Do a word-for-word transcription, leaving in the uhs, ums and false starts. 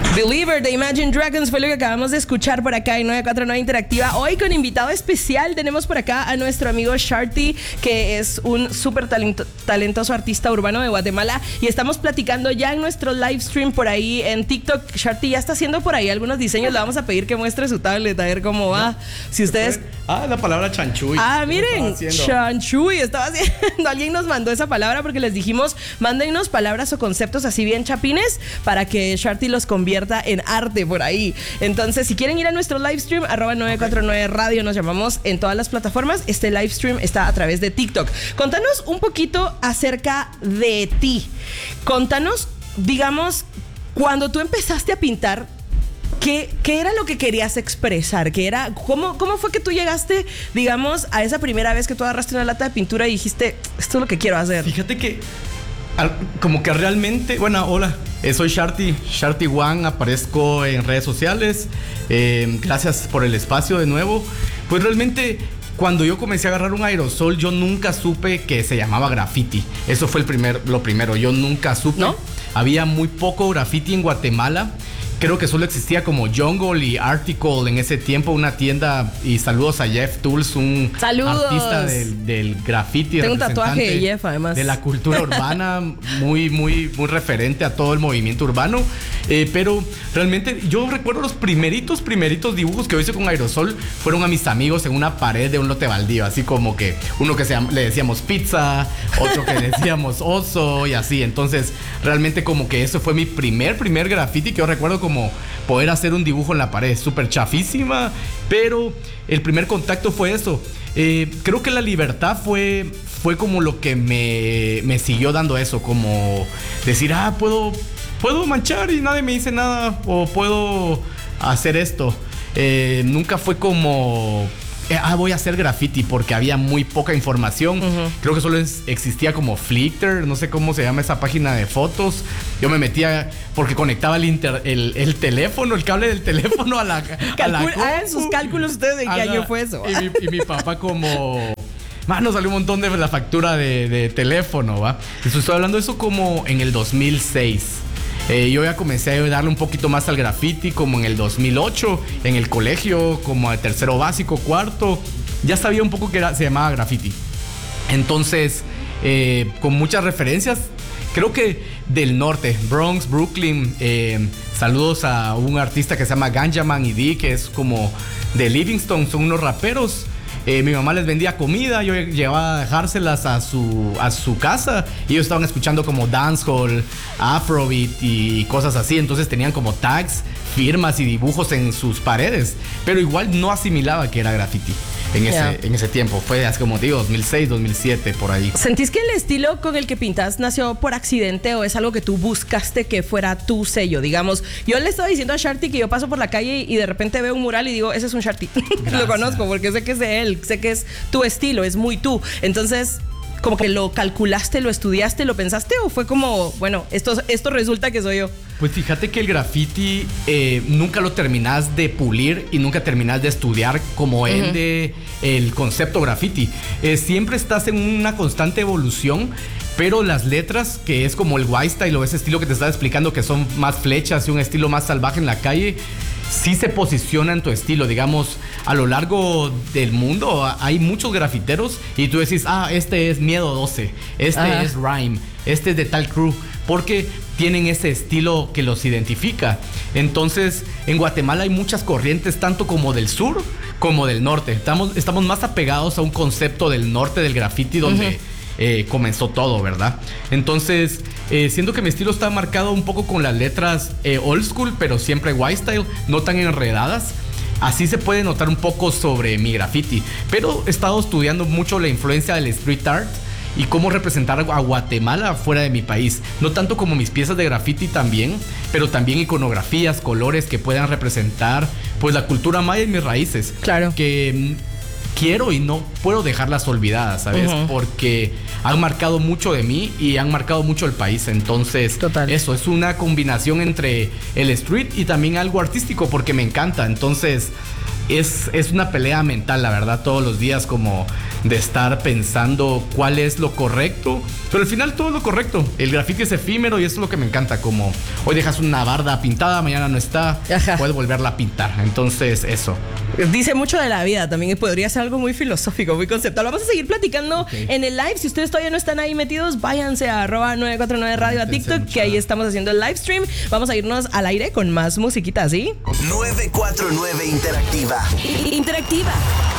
Believer de Imagine Dragons fue lo que acabamos de escuchar por acá en novecientos cuarenta y nueve Interactiva. Hoy con invitado especial tenemos por acá a nuestro amigo Sharty, que es un súper talento, talentoso artista urbano de Guatemala, y estamos platicando ya en nuestro live stream por ahí en TikTok. Sharty ya está haciendo por ahí algunos diseños. Le vamos a pedir que muestre su tablet a ver cómo va. Si ustedes... Ah, la palabra chanchuy. Ah, miren, chanchuy estaba haciendo. Alguien nos mandó esa palabra porque les dijimos, mándennos palabras o conceptos así bien chapines para que Sharty los convierta en arte por ahí. Entonces, si quieren ir a nuestro live stream, arroba novecientos cuarenta y nueve Radio, nos llamamos en todas las plataformas. Este live stream está a través de TikTok. Contanos un poquito acerca de ti. Contanos, digamos, cuando tú empezaste a pintar, ¿Qué, ¿Qué era lo que querías expresar? ¿Qué era, cómo, ¿Cómo fue que tú llegaste, digamos, a esa primera vez que tú agarraste una lata de pintura y dijiste, esto es lo que quiero hacer? Fíjate que al, como que realmente, bueno, hola, eh, soy Sharty, Sharty One, aparezco en redes sociales, eh, gracias por el espacio de nuevo. Pues realmente, cuando yo comencé a agarrar un aerosol, yo nunca supe que se llamaba graffiti. Eso fue el primer, lo primero, yo nunca supe. ¿No? Había muy poco graffiti en Guatemala. Creo que solo existía como Jungle y Article en ese tiempo, una tienda. Y saludos a Jeff Tools, un saludos. artista del, del graffiti. Tengo un tatuaje de Jeff, además. De la cultura urbana, muy, muy, muy referente a todo el movimiento urbano. Eh, pero realmente yo recuerdo los primeritos, primeritos dibujos que yo hice con aerosol fueron a mis amigos en una pared de un lote baldío. Así como que uno que se llama, le decíamos pizza, otro que le decíamos oso y así. Entonces, realmente como que eso fue mi primer, primer graffiti que yo recuerdo como como poder hacer un dibujo en la pared, súper chafísima, pero el primer contacto fue eso. Eh, creo que la libertad fue, fue como lo que me, me siguió dando eso, como decir, ah, puedo, puedo manchar y nadie me dice nada, o puedo hacer esto. Eh, nunca fue como... ah, voy a hacer graffiti, porque había muy poca información. Uh-huh. Creo que solo es, existía como Flickr, no sé cómo se llama esa página de fotos. Yo me metía porque conectaba el, inter, el, el teléfono, el cable del teléfono a la, a la compu. Hagan sus cálculos ustedes de qué Haga, año fue eso. Y mi, y mi papá como... Mano, salió un montón de la factura de, de teléfono, ¿va? Entonces estoy hablando de eso como en el dos mil seis. Eh, yo ya comencé a darle un poquito más al graffiti como en el dos mil ocho, en el colegio, como de tercero básico, cuarto. Ya sabía un poco que era, se llamaba graffiti. Entonces, eh, con muchas referencias, creo que del norte, Bronx, Brooklyn. Eh, saludos a un artista que se llama Ganjaman y D, que es como de Livingston, son unos raperos. Eh, mi mamá les vendía comida, yo llevaba a dejárselas a su, a su casa y ellos estaban escuchando como dancehall, afrobeat y cosas así. Entonces tenían como tags, firmas y dibujos en sus paredes, pero igual no asimilaba que era graffiti en ese, yeah. en ese tiempo. Fue hace como digo, dos mil seis, dos mil siete, por ahí. ¿Sentís que el estilo con el que pintas nació por accidente o es algo que tú buscaste que fuera tu sello? Digamos, yo le estaba diciendo a Sharty que yo paso por la calle y de repente veo un mural y digo, ese es un Sharty. Lo conozco porque sé que es de él, sé que es tu estilo, es muy tú. Entonces, como que lo calculaste, lo estudiaste, lo pensaste, o fue como, bueno, esto, esto resulta que soy yo. Pues fíjate que el graffiti eh, nunca lo terminas de pulir y nunca terminas de estudiar como uh-huh. el de el concepto graffiti. Eh, siempre estás en una constante evolución, pero las letras, que es como el white style o ese estilo que te estaba explicando, que son más flechas y un estilo más salvaje en la calle, sí se posiciona en tu estilo. Digamos, a lo largo del mundo hay muchos grafiteros y tú decís, ah, este es Miedo doce, este Ajá. es Rhyme, este es de tal crew, porque tienen ese estilo que los identifica. Entonces, en Guatemala hay muchas corrientes, tanto como del sur como del norte. Estamos, estamos más apegados a un concepto del norte del graffiti, donde uh-huh. eh, comenzó todo, ¿verdad? Entonces, eh, siento que mi estilo está marcado un poco con las letras eh, old school, pero siempre white style, no tan enredadas. Así se puede notar un poco sobre mi graffiti. Pero he estado estudiando mucho la influencia del street art y cómo representar a Guatemala fuera de mi país. No tanto como mis piezas de graffiti también, pero también iconografías, colores que puedan representar pues la cultura maya y mis raíces. Claro. Que quiero y no puedo dejarlas olvidadas, ¿sabes? Uh-huh. Porque han marcado mucho de mí y han marcado mucho el país. Entonces, Total. Eso es una combinación entre el street y también algo artístico, porque me encanta. Entonces, es, es una pelea mental, la verdad, todos los días, como de estar pensando cuál es lo correcto, pero al final todo es lo correcto. El graffiti es efímero y eso es lo que me encanta, como hoy dejas una barda pintada, mañana no está, Ajá. puedes volverla a pintar. Entonces eso. Dice mucho de la vida, también podría ser algo muy filosófico, muy conceptual. Vamos a seguir platicando okay. en el live. Si ustedes todavía no están ahí metidos, váyanse a arroba nueve cuatro nueve radio a TikTok, que ahí estamos haciendo el live stream. Vamos a irnos al aire con más musiquita, ¿sí? nueve cuatro nueve Interactiva. Interactiva.